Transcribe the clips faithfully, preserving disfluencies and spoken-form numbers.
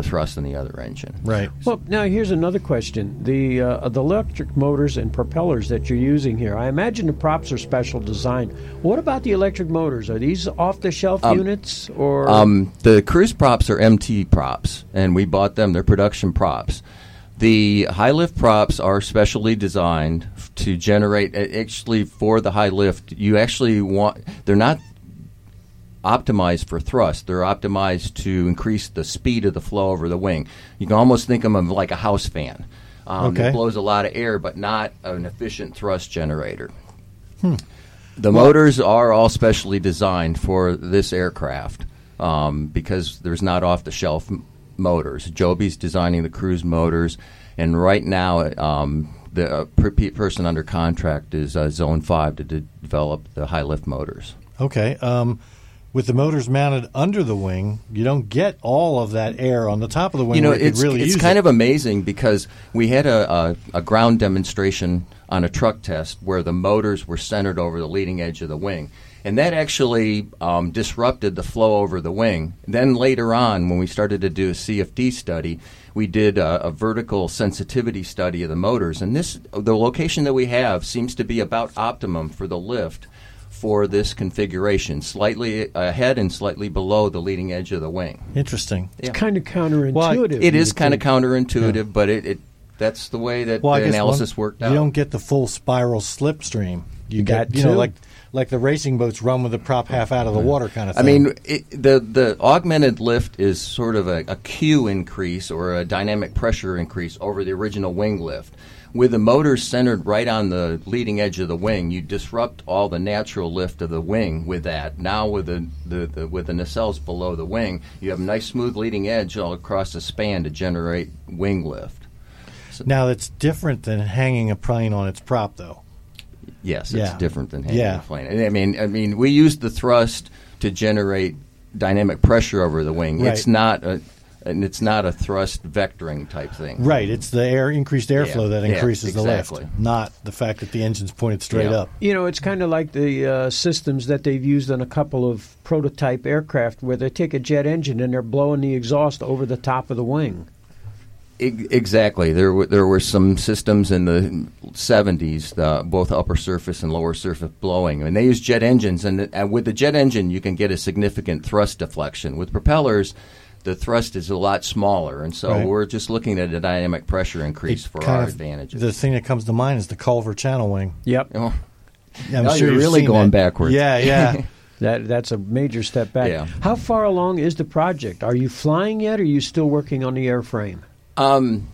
thrust in the other engine. Right. Well, now here's another question. The uh, the electric motors and propellers that you're using here, I imagine the props are special design. What about the electric motors? Are these off-the-shelf Um, units? or Um, the cruise props are M T props, and we bought them. They're production props. The high lift props are specially designed f- to generate, uh, actually for the high lift, you actually want, they're not optimized for thrust. They're optimized to increase the speed of the flow over the wing. You can almost think of them like a house fan. Um, Okay. It blows a lot of air, but not an efficient thrust generator. Hmm. The motors are all specially designed for this aircraft um, because there's not off-the-shelf m- motors. Joby's designing the cruise motors, and right now um, the uh, per- person under contract is uh, Zone five to de- develop the high-lift motors. Okay. Um, with the motors mounted under the wing, you don't get all of that air on the top of the wing. You know, where you could it's really it's use kind it. of amazing because we had a, a, a ground demonstration on a truck test where the motors were centered over the leading edge of the wing. And that actually um, disrupted the flow over the wing. Then later on, when we started to do a C F D study, we did a, a vertical sensitivity study of the motors. And this, the location that we have seems to be about optimum for the lift for this configuration, slightly ahead and slightly below the leading edge of the wing. Interesting. it's kind of counterintuitive. Well, It you is would kind of think. counterintuitive, Yeah. but it, it that's the way that Well, I the guess analysis one- worked you out. don't get the full spiral slipstream. You That get, you know, too. like like the racing boats run with the prop half out of the water kind of I thing. mean, it, the the augmented lift is sort of a, a Q increase or a dynamic pressure increase over the original wing lift. With the motors centered right on the leading edge of the wing, you disrupt all the natural lift of the wing with that. Now with the, the, the with the nacelles below the wing, you have a nice smooth leading edge all across the span to generate wing lift. Now, it's different than hanging a plane on its prop, though. Yes, Yeah. it's different than hanging Yeah. a plane. And I mean, I mean, we use the thrust to generate dynamic pressure over the wing. Right. It's not a, and it's not a thrust vectoring type thing. Right. It's the air increased airflow Yeah. that Yeah, increases exactly. the lift, not the fact that the engine's pointed straight Yeah. up. You know, it's kind of like the uh, systems that they've used on a couple of prototype aircraft where they take a jet engine and they're blowing the exhaust over the top of the wing. E- Exactly. There were there were some systems in the seventies, uh, both upper surface and lower surface blowing, and they use jet engines. And uh, with the jet engine, you can get a significant thrust deflection. With propellers, the thrust is a lot smaller, and so Right. we're just looking at a dynamic pressure increase It for kind our of- advantages. The thing that comes to mind is the Culver channel wing. Yep. Oh, I'm Now sure you're you've really seen going that. backwards. Yeah, yeah. That that's a major step back. Yeah. How far along is the project? Are you flying yet, or are you still working on the airframe? Um,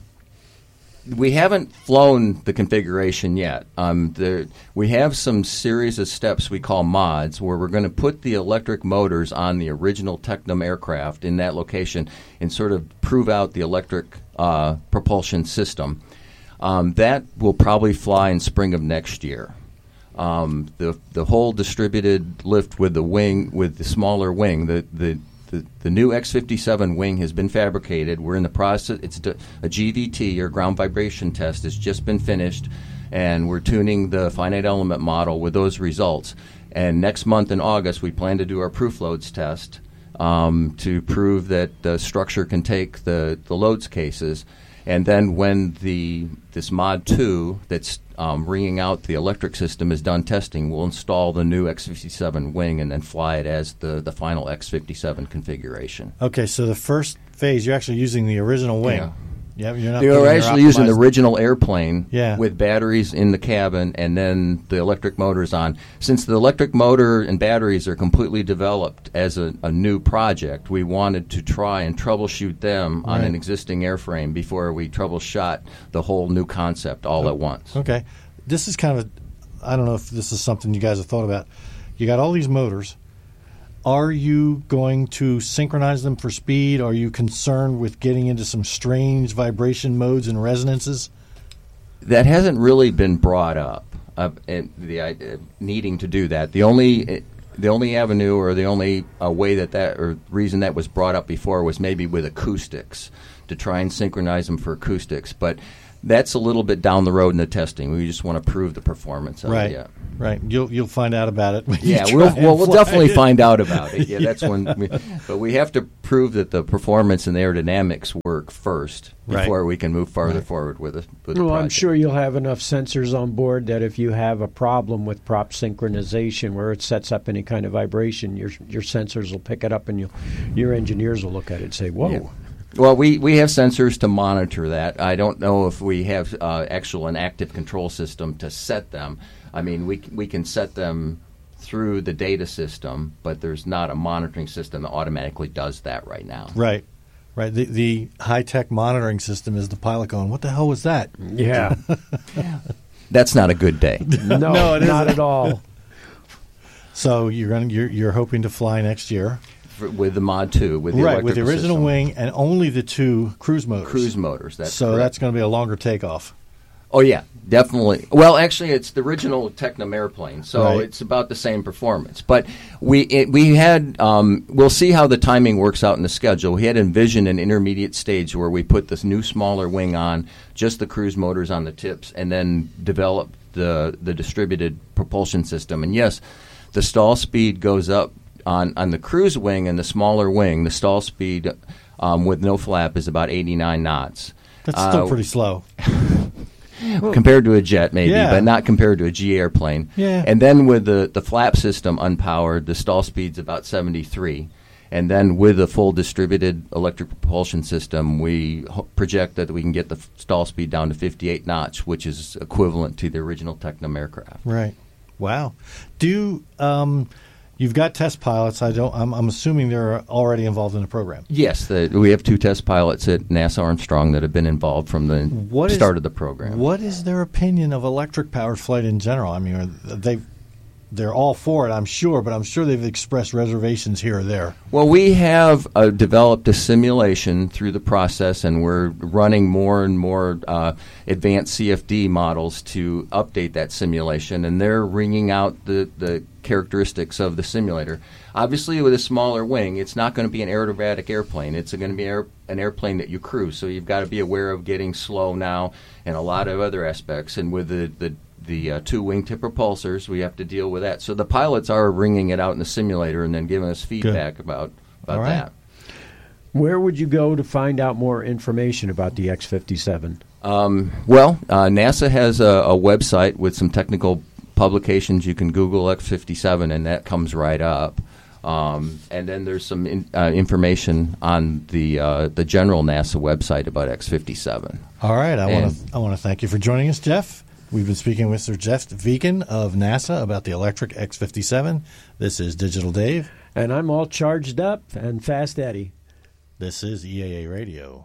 we haven't flown the configuration yet. Um, there, we have some series of steps we call mods where we're going to put the electric motors on the original Tecnam aircraft in that location and sort of prove out the electric uh, propulsion system. Um, that will probably fly in spring of next year. Um, the the whole distributed lift with the wing, with the smaller wing, the the The, the new X fifty-seven wing has been fabricated. We're in the process. It's d- a G V T, or ground vibration test, has just been finished, and we're tuning the finite element model with those results. And next month in August, we plan to do our proof loads test um, to prove that the structure can take the, the loads cases. And then when the this Mod two that's um, ringing out the electric system is done testing, we'll install the new X fifty-seven wing and then fly it as the, the final X fifty-seven configuration. Okay, so the first phase, you're actually using the original wing. Yeah. Yeah, you're not They putting were your actually using the optimized- original airplane Yeah. with batteries in the cabin and then the electric motors on. Since the electric motor and batteries are completely developed as a, a new project, we wanted to try and troubleshoot them on Right. an existing airframe before we troubleshot the whole new concept all at once. Okay. This is kind of a, I don't know if this is something you guys have thought about. You got all these motors. Are you going to synchronize them for speed? Are you concerned with getting into some strange vibration modes and resonances? That hasn't really been brought up, uh, and the uh, needing to do that. The only uh, the only avenue or the only uh, way that that or reason that was brought up before was maybe with acoustics to try and synchronize them for acoustics. But That's a little bit down the road in the testing. We just want to prove the performance of right. it. Yeah. Right. You'll you'll find out about it. When yeah, you we'll well, we'll definitely it. find out about it. Yeah, that's when. We, but we have to prove that the performance and the aerodynamics work first before right. we can move farther right. forward with it. With well, the I'm sure you'll have enough sensors on board that if you have a problem with prop synchronization where it sets up any kind of vibration, your your sensors will pick it up, and you your engineers will look at it and say, "Whoa." Yeah. Well, we, we have sensors to monitor that. I don't know if we have uh, actual an active control system to set them. I mean, we we can set them through the data system, but there's not a monitoring system that automatically does that right now. Right, right. The the high tech monitoring system is the pilot going, "What the hell was that?" Yeah, that's not a good day. no, no it not at all. So you're going you're you're hoping to fly next year. For, with the Mod two, with the right, with the original system. wing and only the two cruise motors. Cruise motors, that's So correct. that's going to be a longer takeoff. Oh, yeah, definitely. Well, actually, it's the original Tecnam airplane, so right. it's about the same performance. But we it, we had, um, we'll see how the timing works out in the schedule. We had envisioned an intermediate stage where we put this new smaller wing on, just the cruise motors on the tips, and then develop the, the distributed propulsion system. And yes, the stall speed goes up on, on the cruise wing and the smaller wing. The stall speed um, with no flap is about eighty-nine knots. That's still uh, pretty slow. Compared to a jet, maybe, yeah. but not compared to a G airplane. Yeah. And then with the, the flap system unpowered, the stall speed's about seventy-three. And then with a full distributed electric propulsion system, we ho- project that we can get the f- stall speed down to fifty-eight knots, which is equivalent to the original Tecnam aircraft. Right. Wow. Do you, um, you've got test pilots. I don't. I'm, I'm assuming they're already involved in the program. Yes, the, we have two test pilots at NASA Armstrong that have been involved from the What is- start of the program. What is their opinion of electric powered flight in general? I mean, are they they're all for it, I'm sure, but I'm sure they've expressed reservations here or there. Well, we have uh, developed a simulation through the process, and we're running more and more uh, advanced C F D models to update that simulation, and they're wringing out the, the characteristics of the simulator. Obviously, with a smaller wing, it's not going to be an aerobatic airplane. It's going to be air, an airplane that you cruise, so you've got to be aware of getting slow now and a lot of other aspects. And with the, the the uh, two wingtip propulsors, we have to deal with that. So the pilots are wringing it out in the simulator and then giving us feedback Good. about, about All right. that. Where would you go to find out more information about the X fifty-seven? Um, well, uh, NASA has a, a website with some technical publications. You can Google X fifty-seven, and that comes right up. Um, and then there's some in, uh, information on the uh, the general NASA website about X fifty-seven. All right. I And- want to I want to thank you for joining us, Jeff. We've been speaking with Sir Jeff Viken of NASA about the electric X fifty-seven. This is Digital Dave. And I'm all charged up and Fast Eddie. This is E A A Radio.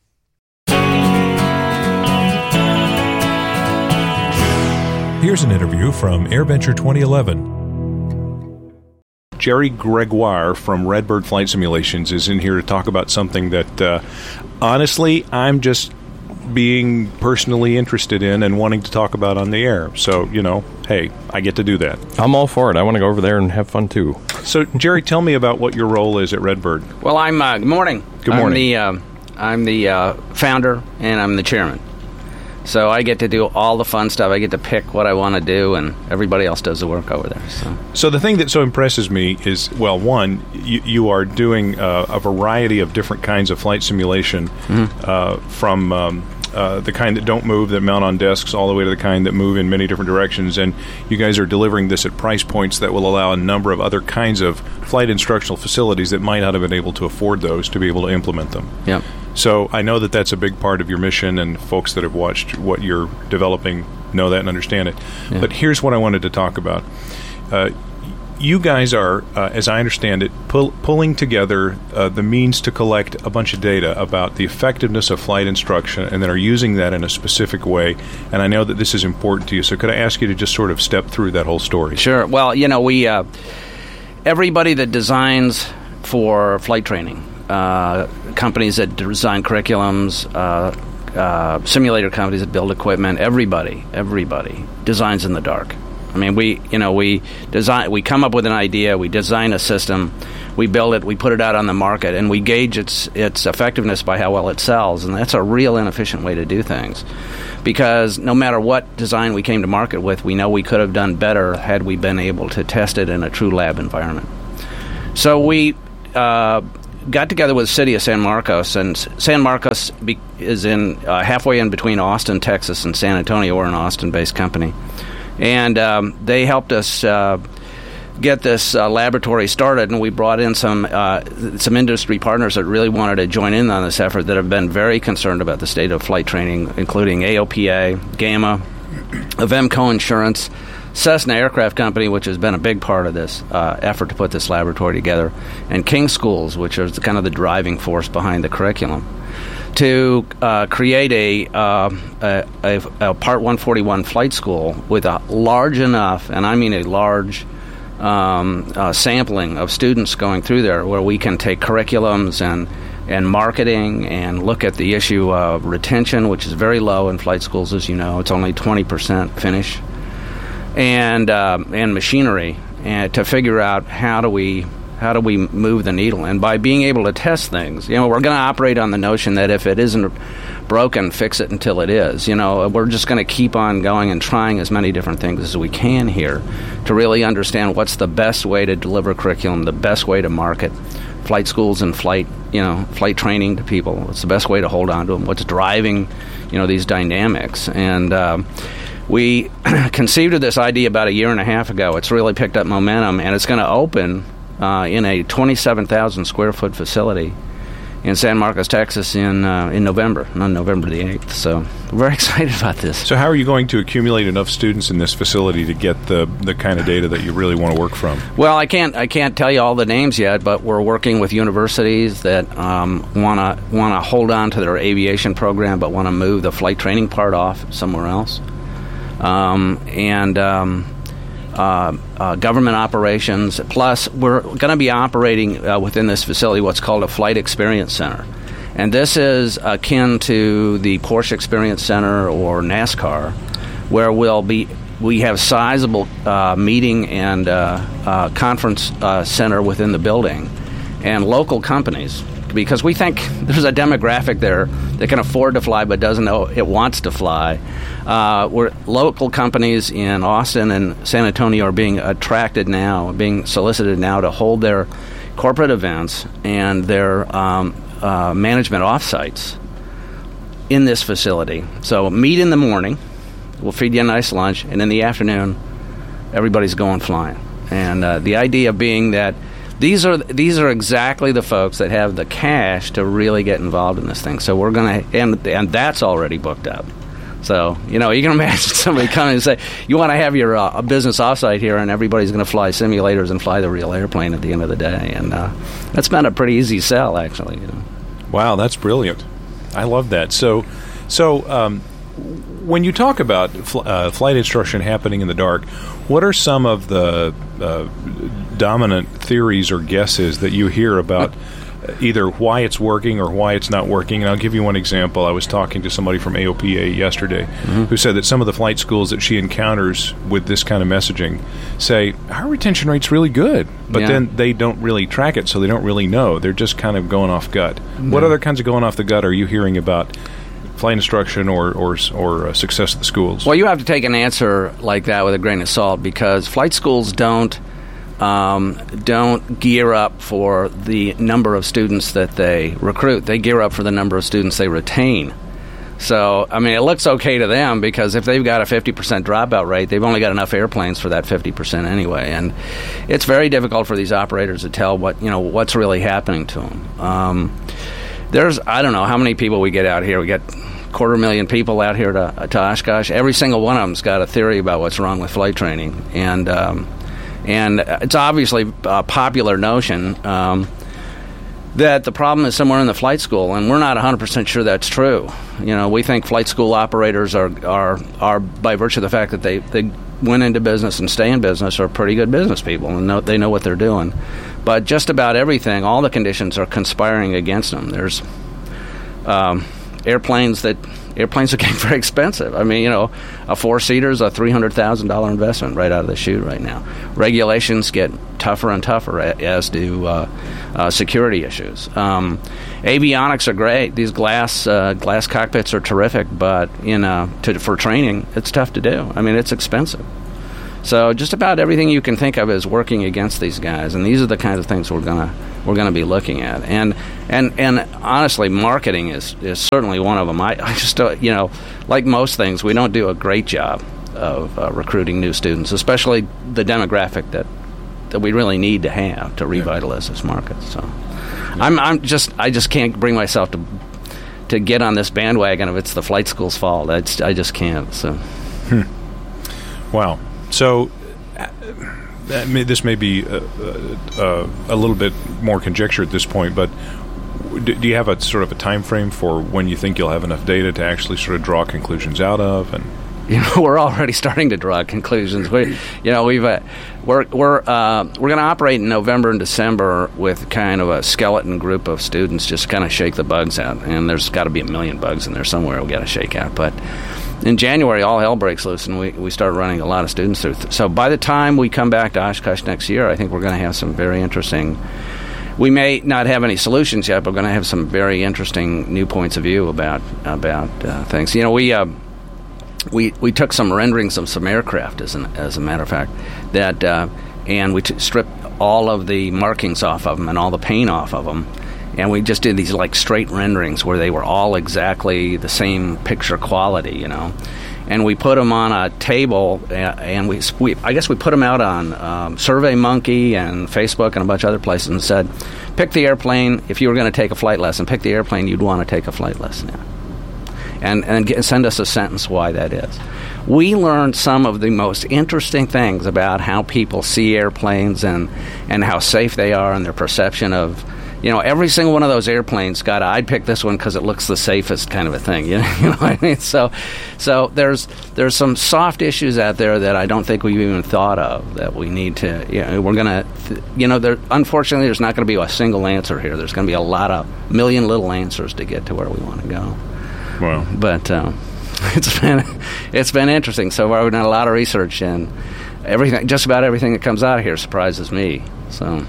Here's an interview from AirVenture twenty eleven. Jerry Gregoire from Redbird Flight Simulations is in here to talk about something that, uh, honestly, I'm just being personally interested in and wanting to talk about on the air. So, you know, hey, I get to do that. I'm all for it. I want to go over there and have fun, too. So, Jerry, tell me about what your role is at Redbird. Well, I'm, uh, good morning. Good morning. I'm the, uh, I'm the uh, founder, and I'm the chairman. So I get to do all the fun stuff. I get to pick what I want to do, and everybody else does the work over there. So, So the thing that so impresses me is, well, one, you, you are doing uh, a variety of different kinds of flight simulation, Mm-hmm. uh, from um, uh, the kind that don't move, that mount on desks, all the way to the kind that move in many different directions. And you guys are delivering this at price points that will allow a number of other kinds of flight instructional facilities that might not have been able to afford those to be able to implement them. yeah. So I know that that's a big part of your mission, and folks that have watched what you're developing know that and understand it. Yeah. But here's what I wanted to talk about. Uh, you guys are, uh, as I understand it, pull, pulling together uh, the means to collect a bunch of data about the effectiveness of flight instruction, and then are using that in a specific way. And I know that this is important to you. So could I ask you to just sort of step through that whole story? Sure. Well, you know, we uh, everybody that designs for flight training, uh, companies that design curriculums, uh, uh, simulator companies that build equipment, everybody, everybody designs in the dark. I mean, we, you know, we design, we come up with an idea, we design a system, we build it, we put it out on the market, and we gauge its its effectiveness by how well it sells. And that's a real inefficient way to do things, because no matter what design we came to market with, we know we could have done better had we been able to test it in a true lab environment. So we uh, got together with the city of San Marcos, and San Marcos be- is in uh, halfway in between Austin, Texas, and San Antonio. We're an Austin-based company. And um, they helped us uh, get this uh, laboratory started, and we brought in some uh, some industry partners that really wanted to join in on this effort, that have been very concerned about the state of flight training, including A O P A, Gamma, Avemco Insurance, Cessna Aircraft Company, which has been a big part of this uh, effort to put this laboratory together, and King Schools, which is kind of the driving force behind the curriculum, to uh, create a, uh, a, a, a Part one forty-one flight school with a large enough, and I mean a large um, uh, sampling of students going through there, where we can take curriculums and, and marketing and look at the issue of retention, which is very low in flight schools, as you know. It's only twenty percent finish, and, uh, and machinery, and to figure out how do we How do we move the needle? And by being able to test things, you know, we're going to operate on the notion that if it isn't broken, fix it until it is. You know, we're just going to keep on going and trying as many different things as we can here to really understand what's the best way to deliver curriculum, the best way to market flight schools and flight, you know, flight training to people. What's the best way to hold on to them? What's driving, you know, these dynamics? And um, we conceived of this idea about a year and a half ago. It's really picked up momentum, and it's going to open Uh, in a twenty-seven thousand square foot facility in San Marcos, Texas, in uh, in November, on November the eighth. So we're very excited about this. So how are you going to accumulate enough students in this facility to get the, the kind of data that you really want to work from? Well, I can't I can't tell you all the names yet, but we're working with universities that um, want to want to hold on to their aviation program, but want to move the flight training part off somewhere else, um, and. Um, Uh, uh, government operations. Plus, we're going to be operating uh, within this facility what's called a Flight Experience Center. And this is akin to the Porsche Experience Center or NASCAR, where we'll be, we have sizable uh, meeting and uh, uh, conference uh, center within the building, and local companies, because we think there's a demographic there that can afford to fly but doesn't know it wants to fly. Uh, we're, local companies in Austin and San Antonio are being attracted now, being solicited now to hold their corporate events and their um, uh, management offsites in this facility. So meet in the morning, we'll feed you a nice lunch, and in the afternoon, everybody's going flying. And uh, the idea being that These are these are exactly the folks that have the cash to really get involved in this thing. So we're going to, and and that's already booked up. So, you know, you can imagine somebody coming and say, you want to have your uh, business offsite here, and everybody's going to fly simulators and fly the real airplane at the end of the day. And uh, that's been a pretty easy sell, actually. You know. Wow, that's brilliant. I love that. So, so um, when you talk about fl- uh, flight instruction happening in the dark, what are some of the uh, dominant theories or guesses that you hear about either why it's working or why it's not working? And I'll give you one example. I was talking to somebody from A O P A yesterday mm-hmm. who said that some of the flight schools that she encounters with this kind of messaging say, our retention rate's really good, but yeah. then they don't really track it, so they don't really know. They're just kind of going off gut. Mm-hmm. What other kinds of going off the gut are you hearing about flight instruction or or, or uh, success at the schools? Well, you have to take an answer like that with a grain of salt, because flight schools don't um, don't gear up for the number of students that they recruit. They gear up for the number of students they retain. So, I mean, it looks okay to them, because if they've got a fifty percent dropout rate, they've only got enough airplanes for that fifty percent anyway. And it's very difficult for these operators to tell what, you know, what's really happening to them. Um, there's, I don't know how many people we get out here. We get quarter million people out here to, to Oshkosh. Every single one of them's got a theory about what's wrong with flight training. And, um, and it's obviously a popular notion um, that the problem is somewhere in the flight school, and we're not one hundred percent sure that's true. You know, we think flight school operators are, are, are by virtue of the fact that they, they went into business and stay in business, are pretty good business people, and know, they know what they're doing. But just about everything, all the conditions are conspiring against them. There's um, airplanes that airplanes are getting very expensive. I mean, you know, a four-seater is a three hundred thousand dollars investment right out of the chute right now. Regulations get tougher and tougher, as do uh, uh, security issues. Um, avionics are great. These glass uh, glass cockpits are terrific, but in uh, to, for training, it's tough to do. I mean, it's expensive. So just about everything you can think of is working against these guys, and these are the kinds of things we're gonna we're gonna be looking at. And and and honestly, marketing is, is certainly one of them. I, I just don't, you know, like most things, we don't do a great job of uh, recruiting new students, especially the demographic that that we really need to have to revitalize this market. So I'm I'm just I just can't bring myself to to get on this bandwagon if it's the flight school's fault. I just, I just can't. So hmm. Wow. So uh, that may, this may be uh, uh, a little bit more conjecture at this point, but do, do you have a sort of a time frame for when you think you'll have enough data to actually sort of draw conclusions out of? And you know, we're already starting to draw conclusions. We, you know, we've uh, we're we're uh, we're going to operate in November and December with kind of a skeleton group of students, just kind of shake the bugs out. And there's got to be a million bugs in there somewhere we got to shake out, but. In January, all hell breaks loose, and we, we start running a lot of students through. So by the time we come back to Oshkosh next year, I think we're going to have some very interesting... We may not have any solutions yet, but we're going to have some very interesting new points of view about about uh, things. You know, we uh, we we took some renderings of some aircraft, as, an, as a matter of fact, that uh, and we t- stripped all of the markings off of them and all the paint off of them. And we just did these like straight renderings where they were all exactly the same picture quality, you know. And we put them on a table, and we, we I guess we put them out on um, SurveyMonkey and Facebook and a bunch of other places and said, pick the airplane, if you were going to take a flight lesson, pick the airplane you'd want to take a flight lesson in. And, and get, send us a sentence why that is. We learned some of the most interesting things about how people see airplanes and, and how safe they are and their perception of... You know, every single one of those airplanes got a, I'd pick this one because it looks the safest kind of a thing. You know, you know what I mean? So, so there's there's some soft issues out there that I don't think we've even thought of that we need to, you know, we're going to, th- you know, there, unfortunately there's not going to be a single answer here. There's going to be a lot of million little answers to get to where we want to go. Wow. But um, it's been it's been interesting. So far we've done a lot of research, and everything, just about everything that comes out of here surprises me. So...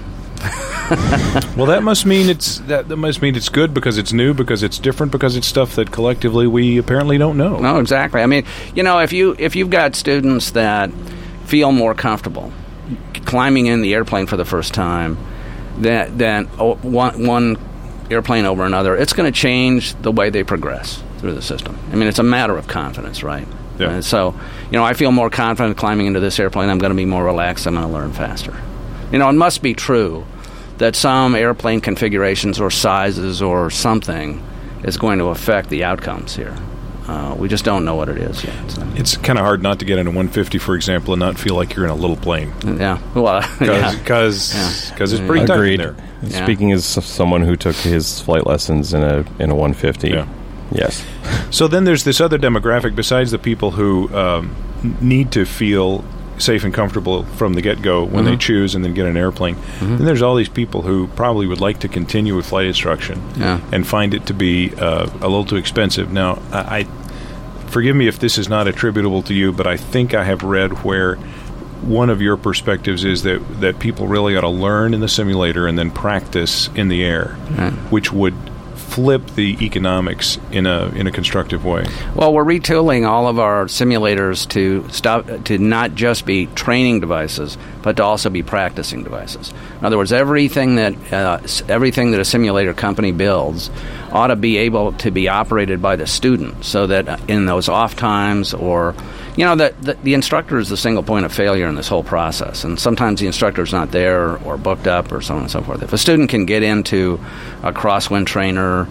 Well, that must mean it's that, that must mean it's good because it's new, because it's different, because it's stuff that collectively we apparently don't know. No, exactly. I mean, you know, if you if you've got students that feel more comfortable climbing in the airplane for the first time, that then oh, one one airplane over another, it's going to change the way they progress through the system. I mean, it's a matter of confidence, right? Yeah. And so, you know, I feel more confident climbing into this airplane. I'm going to be more relaxed. I'm going to learn faster. You know, it must be true that some airplane configurations or sizes or something is going to affect the outcomes here. Uh, we just don't know what it is yet. So. It's kind of hard not to get in a one fifty, for example, and not feel like you're in a little plane. Yeah, well, because yeah. it's pretty tight Agreed. in there. Yeah. Speaking as someone who took his flight lessons in a in a one fifty, yeah. Yes. So then there's this other demographic besides the people who um, need to feel safe and comfortable from the get-go when mm-hmm. they choose and then get an airplane. Mm-hmm. Then there's all these people who probably would like to continue with flight instruction yeah. and find it to be uh, a little too expensive. Now, I, I forgive me if this is not attributable to you, but I think I have read where one of your perspectives is that, that people really ought to learn in the simulator and then practice in the air, right. which would flip the economics in a in a constructive way. Well, we're retooling all of our simulators to stop to not just be training devices, but to also be practicing devices. In other words, everything that uh, everything that a simulator company builds ought to be able to be operated by the student, so that in those off times or you know, the, the, the instructor is the single point of failure in this whole process. And sometimes the instructor's not there or booked up or so on and so forth. If a student can get into a crosswind trainer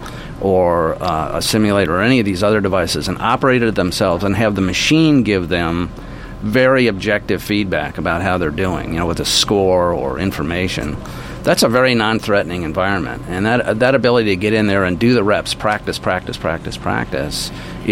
or uh, a simulator or any of these other devices and operate it themselves and have the machine give them very objective feedback about how they're doing, you know, with a score or information, that's a very non-threatening environment. And that that ability to get in there and do the reps, practice, practice, practice, practice,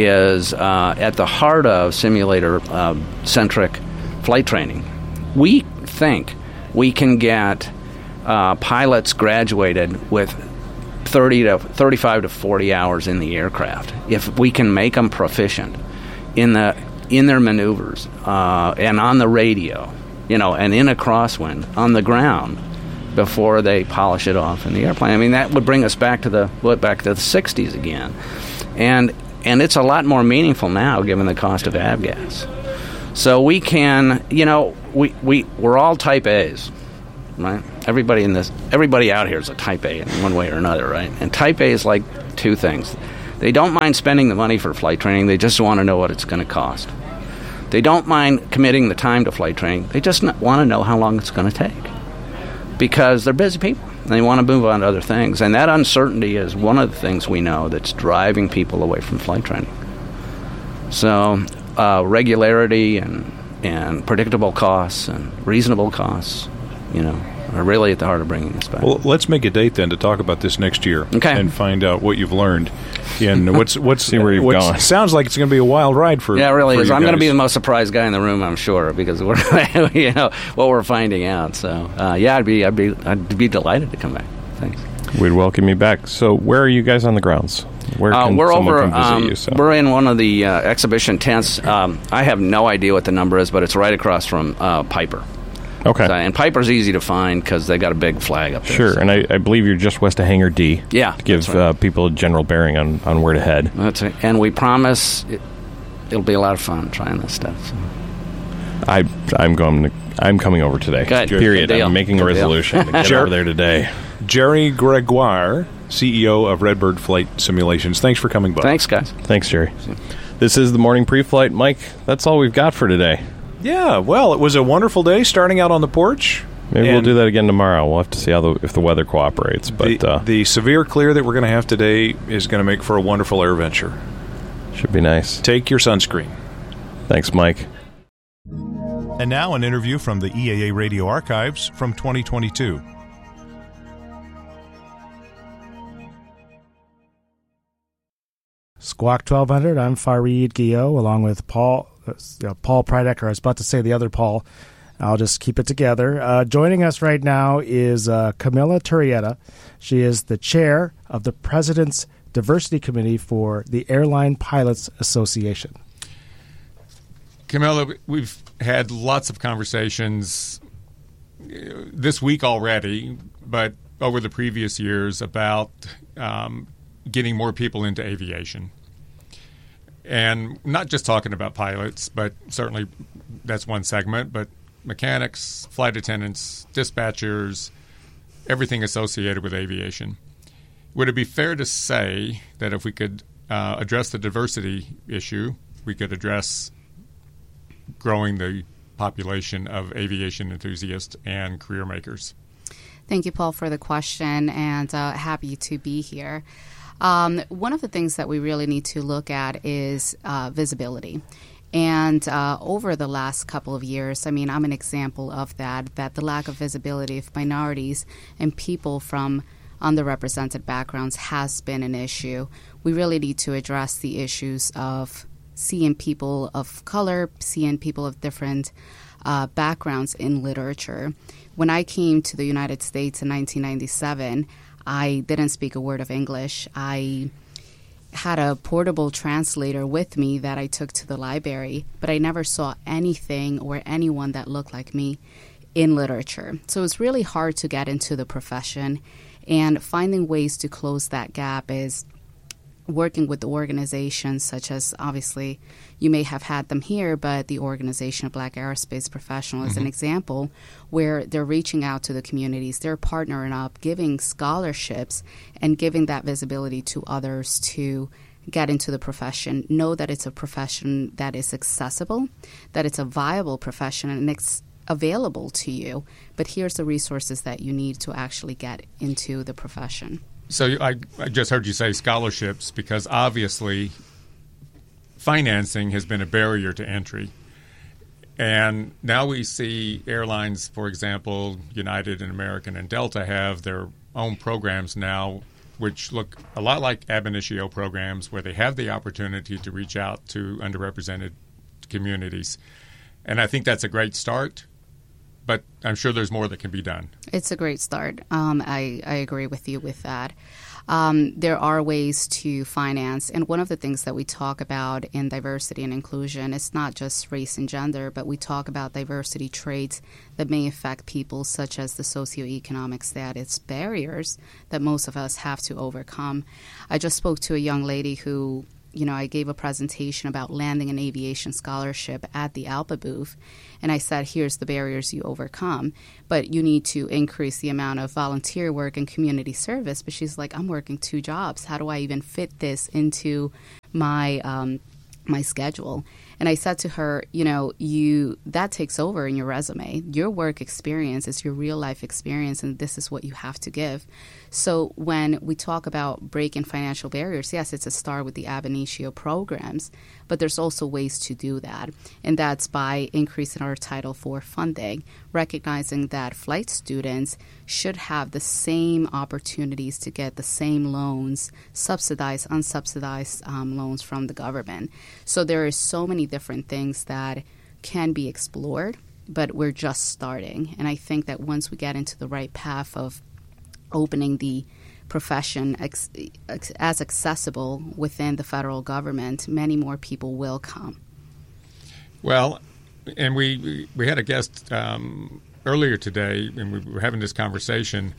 is uh, at the heart of simulator-centric uh, flight training. We think we can get uh, pilots graduated with thirty to thirty-five to forty hours in the aircraft. If we can make them proficient in the in their maneuvers uh, and on the radio, you know, and in a crosswind on the ground before they polish it off in the airplane. I mean, that would bring us back to the back to the sixties again, and and it's a lot more meaningful now given the cost of avgas. So we can, you know, we we we're all Type A's. Right? Everybody in this, everybody out here is a Type A in one way or another, right? And Type A is like two things. They don't mind spending the money for flight training. They just want to know what it's going to cost. They don't mind committing the time to flight training. They just want to know how long it's going to take because they're busy people. And they want to move on to other things. And that uncertainty is one of the things we know that's driving people away from flight training. So uh, regularity and, and predictable costs and reasonable costs, you know, are really at the heart of bringing this back. Well, let's make a date then to talk about this next year, okay, and find out what you've learned and what's what's see where you've what's, gone. Sounds like it's going to be a wild ride for yeah, it really for is. you I'm going to guys. be the most surprised guy in the room, I'm sure, because we're you know what we're finding out. So uh, yeah, I'd be I'd be I'd be delighted to come back. Thanks. We'd welcome you back. So where are you guys on the grounds? Where Uh, can we're someone over. come visit Um, you? So? We're in one of the uh, exhibition tents. Um, I have no idea what the number is, but it's right across from uh, Piper. Okay. So, and Piper's easy to find because they got a big flag up there. Sure, so. and I, I believe you're just west of Hangar D. Yeah, to give that's right. uh, people a general bearing on, on where to head. That's it. And we promise it, it'll be a lot of fun trying this stuff. So. I I'm going to, I'm coming over today. Good. Period. Good deal. I'm making a Good deal. resolution to get Sure. over there today. Jerry Gregoire, C E O of Redbird Flight Simulations. Thanks for coming by. Thanks, guys. Thanks, Jerry. This is the morning pre-flight. Mike, that's all we've got for today. Yeah, well, it was a wonderful day starting out on the porch. Maybe And we'll do that again tomorrow. We'll have to see how the, if the weather cooperates. But the, uh, the severe clear that we're going to have today is going to make for a wonderful air venture. should be nice. Take your sunscreen. Thanks, Mike. And now an interview from the E A A Radio Archives from twenty twenty-two. Squawk twelve hundred, I'm Fareed Guillot, along with Paul uh, Paul Prydecker. I was about to say the other Paul. I'll just keep it together. Uh, joining us right now is uh, Camilla Turrieta. She is the chair of the President's Diversity Committee for the Airline Pilots Association. Camilla, we've had lots of conversations this week already, but over the previous years about um, getting more people into aviation. And not just talking about pilots, but certainly that's one segment, but mechanics, flight attendants, dispatchers, everything associated with aviation. Would it be fair to say that if we could uh, address the diversity issue, we could address growing the population of aviation enthusiasts and career makers? Thank you, Paul, for the question, and uh, happy to be here. Um, one of the things that we really need to look at is uh, visibility. And uh, over the last couple of years, I mean, I'm an example of that, that the lack of visibility of minorities and people from underrepresented backgrounds has been an issue. We really need to address the issues of seeing people of color, seeing people of different uh, backgrounds in literature. When I came to the United States in nineteen ninety-seven, I didn't speak a word of English. I had a portable translator with me that I took to the library, but I never saw anything or anyone that looked like me in literature. So it's really hard to get into the profession, and finding ways to close that gap is working with organizations such as, obviously, you may have had them here, but the Organization of Black Aerospace Professionals is Mm-hmm. an example where they're reaching out to the communities, they're partnering up, giving scholarships, and giving that visibility to others to get into the profession. Know that it's a profession that is accessible, that it's a viable profession, and it's available to you, but here's the resources that you need to actually get into the profession. So I, I just heard you say scholarships because obviously financing has been a barrier to entry. And now we see airlines, for example, United and American and Delta have their own programs now which look a lot like ab initio programs where they have the opportunity to reach out to underrepresented communities. And I think that's a great start, but I'm sure there's more that can be done. It's a great start. Um, I, I agree with you with that. Um, there are ways to finance, and one of the things that we talk about in diversity and inclusion is not just race and gender, but we talk about diversity traits that may affect people, such as the socioeconomic status barriers that most of us have to overcome. I just spoke to a young lady who, you know, I gave a presentation about landing an aviation scholarship at the ALPA booth, and I said, here's the barriers you overcome, but you need to increase the amount of volunteer work and community service. But she's like, I'm working two jobs. How do I even fit this into my um, my schedule? And I said to her, you know, you that takes over in your resume. Your work experience is your real life experience, and this is what you have to give. So when we talk about breaking financial barriers, yes, it's a start with the ab initio programs, but there's also ways to do that. And that's by increasing our Title four funding, recognizing that flight students should have the same opportunities to get the same loans, subsidized, unsubsidized um, loans from the government. So there are so many different things that can be explored, but we're just starting. And I think that once we get into the right path of opening the profession ex- ex- as accessible within the federal government, many more people will come. Well, and we we had a guest um, earlier today, and we were having this conversation.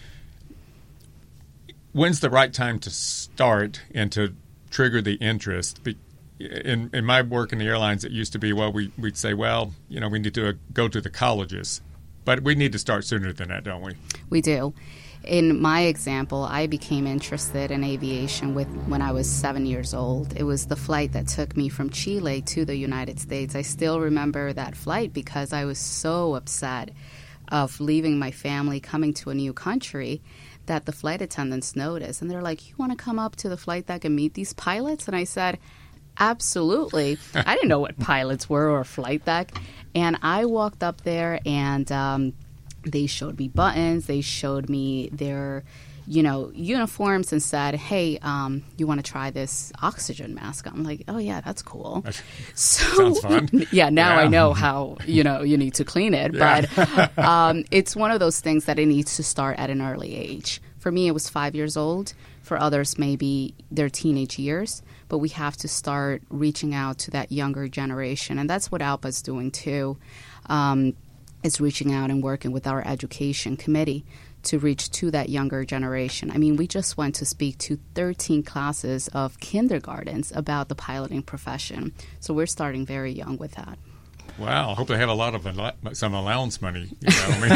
When's the right time to start and to trigger the interest? Be- In, in my work in the airlines, it used to be, well, we, we'd say, well, you know, we need to uh, go to the colleges. But we need to start sooner than that, don't we? We do. In my example, I became interested in aviation with when I was seven years old. It was the flight that took me from Chile to the United States. I still remember that flight because I was so upset of leaving my family, coming to a new country, that the flight attendants noticed. And they're like, you want to come up to the flight deck and meet these pilots? And I said, absolutely. I didn't know what pilots were or flight deck. And I walked up there, and um, they showed me buttons. They showed me their, you know, uniforms and said, hey, um, you want to try this oxygen mask? I'm like, oh, yeah, that's cool. That so, sounds fun. Yeah, now Yeah. I know how, you know, you need to clean it. Yeah. But um, it's one of those things that it needs to start at an early age. For me, it was five years old. For others, maybe their teenage years. But we have to start reaching out to that younger generation. And that's what ALPA is doing, too. Um, it's reaching out and working with our education committee to reach to that younger generation. I mean, we just went to speak to thirteen classes of kindergartens about the piloting profession. So we're starting very young with that. Wow. I hope they have a lot of al- some allowance money. You know? I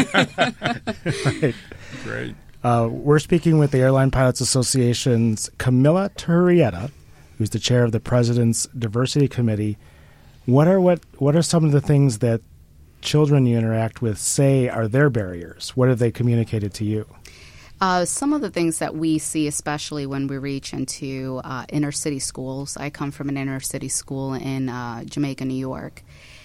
mean, Right. Great. Uh, we're speaking with the Airline Pilots Association's Camilla Turrieta, who's the chair of the President's Diversity Committee. What are what what are some of the things that children you interact with say are their barriers? What have they communicated to you? Uh, some of the things that we see, especially when we reach into uh, inner city schools, I come from an inner city school in uh, Jamaica, New York,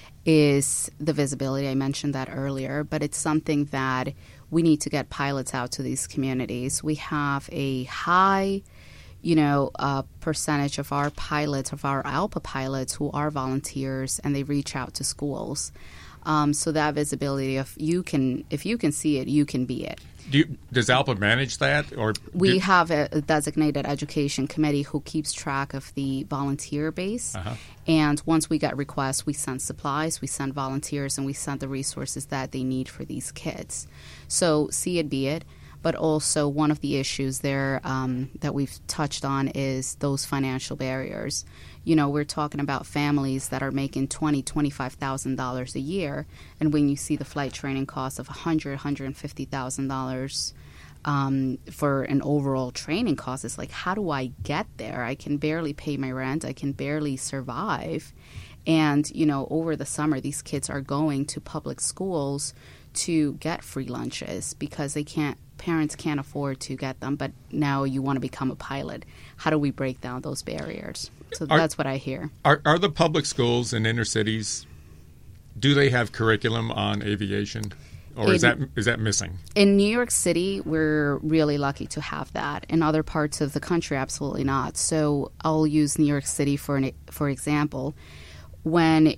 is the visibility. I mentioned that earlier, but it's something that we need to get pilots out to these communities. We have a high, you know, uh, percentage of our pilots, of our ALPA pilots who are volunteers, and they reach out to schools. Um, so that visibility of you can, if you can see it, you can be it. Do you, does ALPA manage that? Or We do, have a, a designated education committee who keeps track of the volunteer base. Uh-huh. And once we get requests, we send supplies, we send volunteers, and we send the resources that they need for these kids. So see it, be it. But also one of the issues there um, that we've touched on is those financial barriers. You know, we're talking about families that are making twenty thousand dollars, twenty-five thousand dollars a year. And when you see the flight training cost of one hundred thousand dollars, one hundred fifty thousand dollars um, for an overall training cost, it's like, how do I get there? I can barely pay my rent. I can barely survive. And, you know, over the summer, these kids are going to public schools to get free lunches because they can't, parents can't afford to get them. But now you want to become a pilot. How do we break down those barriers? So Are- that's what I hear. Are, are the public schools in inner cities, do they have curriculum on aviation? Or is that In- is that missing? In New York City, we're really lucky to have that. In other parts of the country, absolutely not. So I'll use New York City for an, for example. When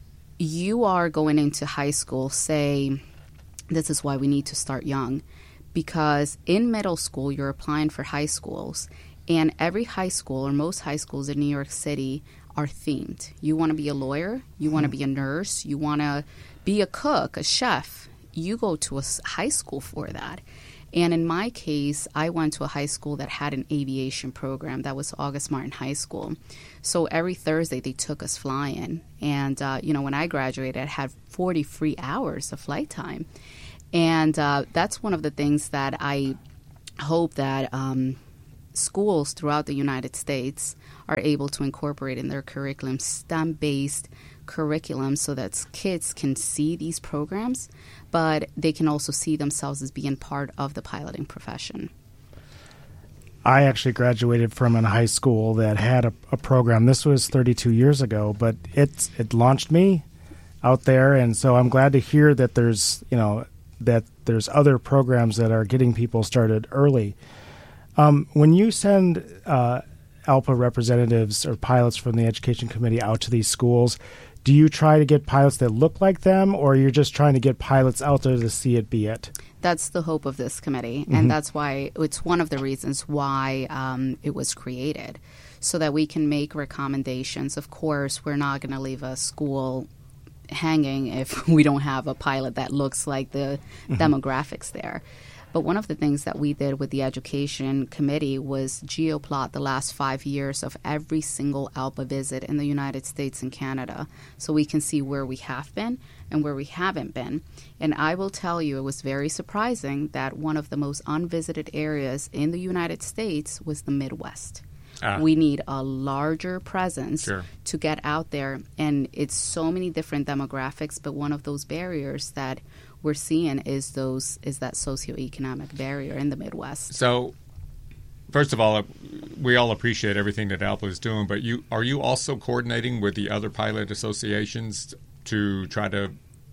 you are going into high school, say, this is why we need to start young. because in middle school, you're applying for high schools, and every high school or most high schools in New York City are themed. You want to be a lawyer, you want to be a nurse, you want to be a cook, a chef. You go to a high school for that. And in my case, I went to a high school that had an aviation program. That was August Martin High School. So every Thursday, they took us flying. And, uh, you know, when I graduated, I had forty free hours of flight time. And uh, that's one of the things that I hope that um, schools throughout the United States are able to incorporate in their curriculum, STEM-based curriculum, so that kids can see these programs, but they can also see themselves as being part of the piloting profession. I actually graduated from a high school that had a, a program. This was thirty-two years ago, but it it launched me out there, and so I'm glad to hear that there's you know that there's other programs that are getting people started early. Um, when you send uh, ALPA representatives or pilots from the Education Committee out to these schools, do you try to get pilots that look like them, or you're just trying to get pilots out there to see it be it? That's the hope of this committee, Mm-hmm. and that's why it's one of the reasons why um, it was created, so that we can make recommendations. Of course, we're not going to leave a school hanging if we don't have a pilot that looks like the mm-hmm. demographics there. But one of the things that we did with the Education Committee was geoplot the last five years of every single ALPA visit in the United States and Canada, so we can see where we have been and where we haven't been. And I will tell you, it was very surprising that one of the most unvisited areas in the United States was the Midwest. Ah. We need a larger presence sure. to get out there, and it's so many different demographics, but one of those barriers that we're seeing is those is that socioeconomic barrier in the Midwest. So, first of all, we all appreciate everything that ALPA is doing, but you are you also coordinating with the other pilot associations to try to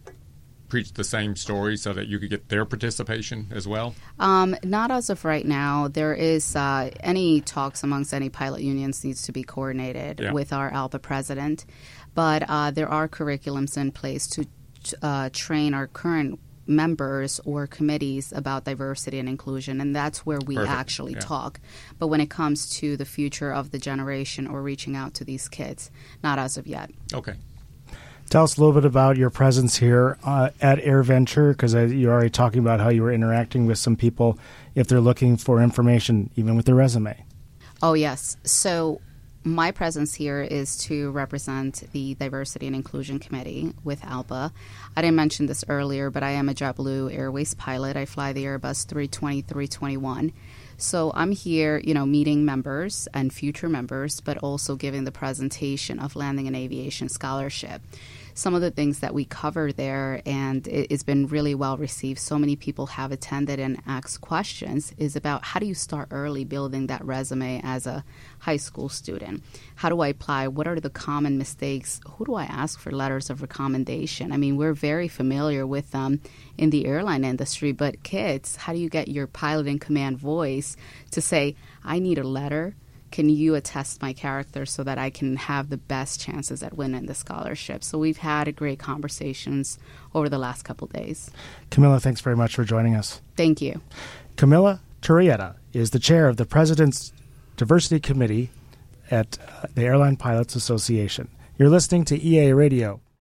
preach the same story so that you could get their participation as well? Um, not as of right now. There is uh, any talks amongst any pilot unions needs to be coordinated yeah. with our ALPA president, but uh, there are curriculums in place to Uh, train our current members or committees about diversity and inclusion, and that's where we Perfect. actually yeah. talk. But when it comes to the future of the generation or reaching out to these kids, not as of yet. Okay. Tell us a little bit about your presence here uh, at AirVenture, because uh, you're already talking about how you were interacting with some people if they're looking for information, even with their resume. Oh, yes. So my presence here is to represent the Diversity and Inclusion Committee with ALPA. I didn't mention this earlier, but I am a JetBlue Airways pilot. I fly the Airbus three twenty, three twenty-one. So I'm here, you know, meeting members and future members, but also giving the presentation of Landing and Aviation Scholarship. Some of the things that we cover there, and it's been really well received, so many people have attended and asked questions, is about how do you start early building that resume as a high school student? How do I apply? What are the common mistakes? Who do I ask for letters of recommendation? I mean, we're very familiar with them in the airline industry, but kids, how do you get your pilot in command voice to say, I need a letter? Can you attest my character so that I can have the best chances at winning the scholarship? So we've had great conversations over the last couple days. Camilla, thanks very much for joining us. Thank you. Camilla Turrieta is the chair of the President's Diversity Committee at uh, the Airline Pilots Association. You're listening to E A Radio.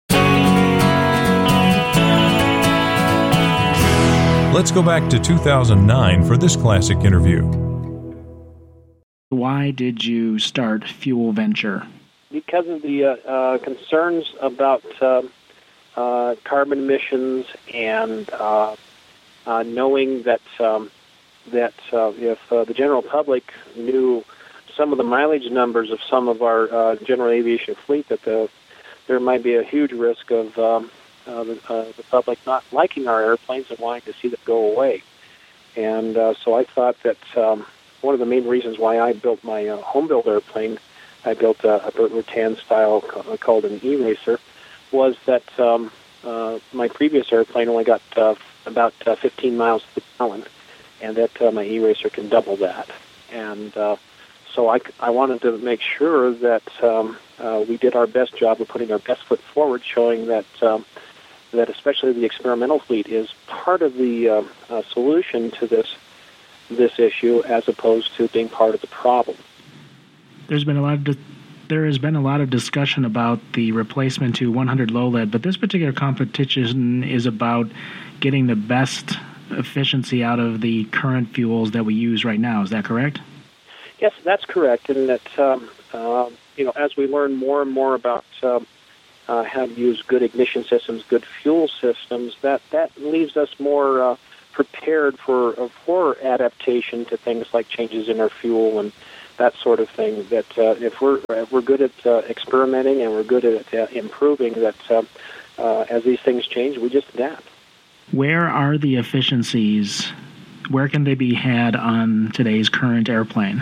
Let's go back to two thousand nine for this classic interview. Why did you start Fuel Venture? Because of the uh, uh, concerns about uh, uh, carbon emissions and uh, uh, knowing that um, that uh, if uh, the general public knew some of the mileage numbers of some of our uh, general aviation fleet, that the, there might be a huge risk of um, uh, the, uh, the public not liking our airplanes and wanting to see them go away. And uh, so I thought that um, one of the main reasons why I built my uh, home-built airplane, I built a, a Burt Rutan style ca- called an E-Racer, was that um, uh, my previous airplane only got uh, about uh, fifteen miles to the gallon, and that uh, my E-Racer can double that. And uh, so I, I wanted to make sure that um, uh, we did our best job of putting our best foot forward, showing that um, that especially the experimental fleet is part of the uh, uh, solution to this this issue as opposed to being part of the problem. There's been a lot of di- there has been a lot of discussion about the replacement to one hundred low lead, but this particular competition is about getting the best efficiency out of the current fuels that we use right now. Is that correct? Yes, that's correct. And that um, uh, you know, as we learn more and more about um, uh, how to use good ignition systems, good fuel systems, that that leaves us more uh, prepared for uh, for adaptation to things like changes in our fuel and that sort of thing. That uh, if we're if we're good at uh, experimenting and we're good at uh, improving, that uh, uh, as these things change, we just adapt. Where are the efficiencies? Where can they be had on today's current airplane?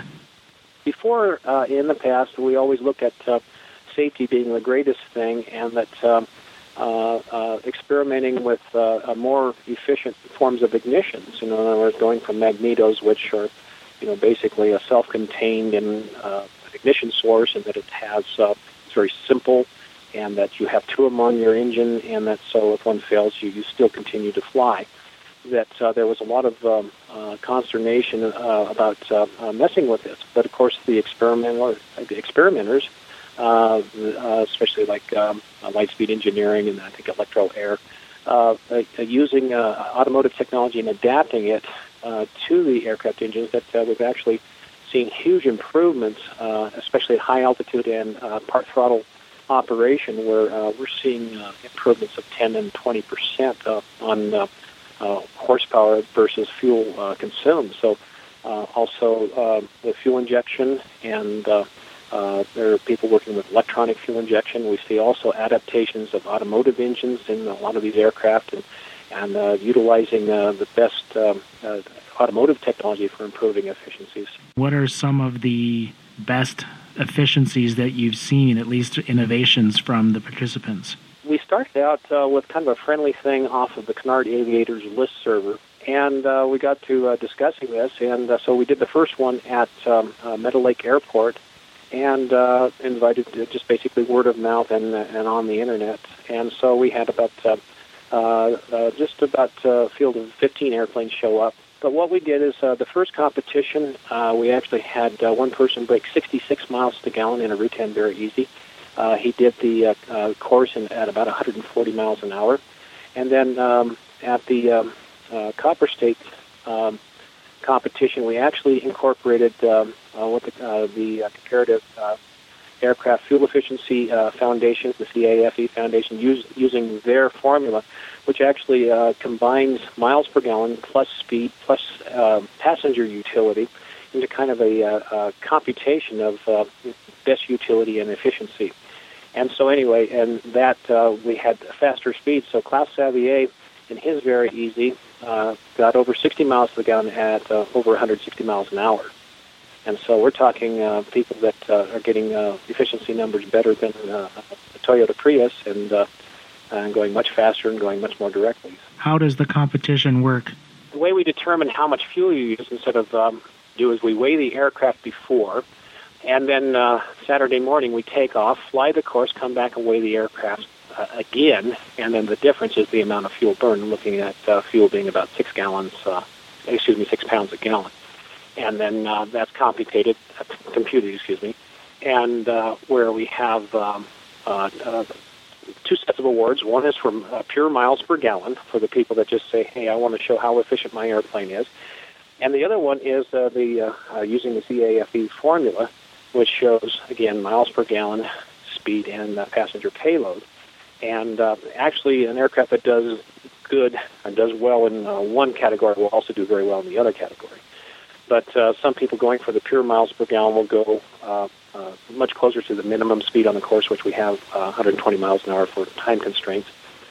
Before, uh, in the past, we always looked at uh, safety being the greatest thing, and that um, uh, uh, experimenting with uh, a more efficient forms of ignitions. You know, in other words, going from magnetos, which are, you know, basically a self-contained and uh, ignition source, and that it has uh, it's very simple, and that you have two of them on your engine, and that so if one fails, you you still continue to fly. That uh, there was a lot of um, uh, consternation uh, about uh, uh, messing with this, but of course the experimental the experimenters, uh, uh, especially like um, uh, Lightspeed Engineering and I think Electro Air, uh, uh, using uh, automotive technology and adapting it uh, to the aircraft engines, that uh, we've actually seen huge improvements, uh, especially at high altitude and uh, part throttle operation, where uh, we're seeing uh, improvements of ten and twenty percent uh, on uh, uh, horsepower versus fuel uh, consumed. So uh, also uh, the fuel injection, and uh, uh, there are people working with electronic fuel injection. We see also adaptations of automotive engines in a lot of these aircraft, and, and uh, utilizing uh, the best um, uh, automotive technology for improving efficiencies. What are some of the best efficiencies that you've seen, at least innovations from the participants? We started out uh, with kind of a friendly thing off of the Canard Aviators list server, and uh, we got to uh, discussing this, and uh, so we did the first one at um, uh, Meadow Lake Airport, and uh, invited uh, just basically word of mouth and, uh, and on the internet, and so we had about uh, uh, uh, just about a field of fifteen airplanes show up. But what we did is uh, the first competition, uh, we actually had uh, one person break sixty-six miles to gallon in a Route ten very easy. Uh, he did the uh, uh, course in, at about one hundred forty miles an hour. And then um, at the um, uh, Copper State um, competition, we actually incorporated um, uh, what the, uh, the uh, Comparative uh, Aircraft Fuel Efficiency uh, Foundation, the C A F E Foundation, use, using their formula, which actually uh, combines miles per gallon plus speed plus uh, passenger utility into kind of a, uh, a computation of uh, best utility and efficiency. And so anyway, and that uh, we had faster speed. So Klaus Savier, in his very easy, uh, got over sixty miles to the gallon at uh, over one hundred sixty miles an hour. And so we're talking uh, people that uh, are getting uh, efficiency numbers better than uh, a Toyota Prius, and uh, and going much faster and going much more directly. How does the competition work? The way we determine how much fuel you use, instead of um, do is we weigh the aircraft before, and then uh, Saturday morning we take off, fly the course, come back and weigh the aircraft uh, again, and then the difference is the amount of fuel burned, looking at uh, fuel being about six gallons, uh, excuse me, six pounds a gallon. And then uh, that's computed, uh, computed, excuse me, and uh, where we have um, uh, uh, two sets of awards. One is for uh, pure miles per gallon for the people that just say, hey, I want to show how efficient my airplane is. And the other one is uh, the uh, uh, using the C A F E formula, which shows, again, miles per gallon, speed, and uh, passenger payload. And uh, actually, an aircraft that does good and does well in uh, one category will also do very well in the other category. But uh, some people going for the pure miles per gallon will go uh, uh, much closer to the minimum speed on the course, which we have uh, one hundred twenty miles an hour for time constraints.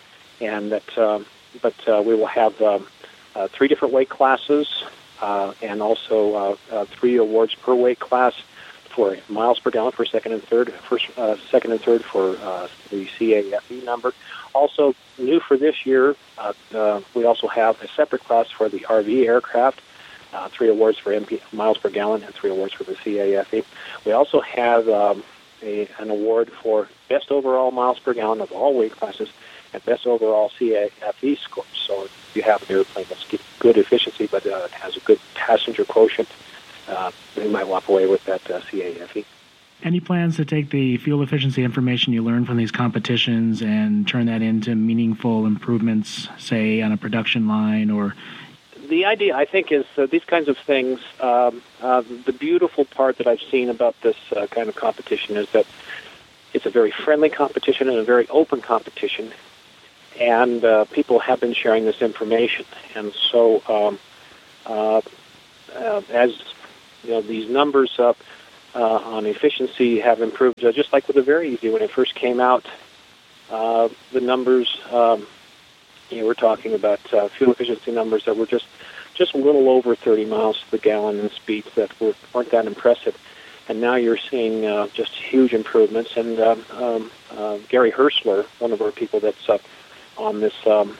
And that, uh, but uh, we will have um, uh, three different weight classes, uh, and also uh, uh, three awards per weight class for miles per gallon for second and third, first, uh, second and third for uh, the C A F E number. Also new for this year, uh, uh, we also have a separate class for the R V aircraft. Uh, three awards for M P, miles per gallon, and three awards for the C A F E. We also have um, a, an award for best overall miles per gallon of all weight classes, and best overall C A F E score. So if you have an airplane that's good efficiency but uh, has a good passenger quotient, uh, you might walk away with that uh, C A F E. Any plans to take the fuel efficiency information you learn from these competitions and turn that into meaningful improvements, say, on a production line? Or the idea, I think, is uh, these kinds of things, um, uh, the beautiful part that I've seen about this uh, kind of competition is that it's a very friendly competition and a very open competition, and uh, people have been sharing this information. And so um, uh, uh, as you know, these numbers up, Uh, on efficiency have improved, uh, just like with the Very Easy. When it first came out, uh, the numbers, um, you know, we're talking about uh, fuel efficiency numbers that were just, just a little over thirty miles to the gallon and speeds that were, weren't that impressive. And now you're seeing uh, just huge improvements. And um, um, uh, Gary Hersler, one of our people that's uh, on this, um,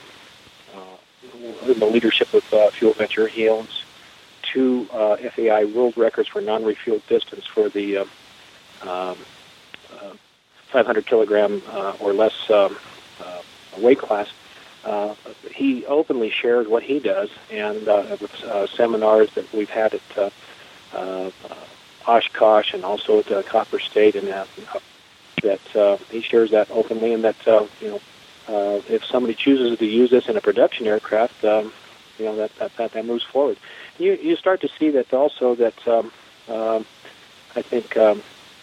uh, in the leadership of uh, Fuel Venture, he owns two uh, F A I world records for non-refueled distance for the uh, um, uh, five hundred kilogram uh, or less um, uh, weight class. Uh, he openly shared what he does, and uh, with uh, seminars that we've had at uh, uh, Oshkosh and also at uh, Copper State, and uh, that uh, he shares that openly, and that uh, you know uh, if somebody chooses to use this in a production aircraft, um, you know that, that that that moves forward. You you start to see that also that um, uh, I think um,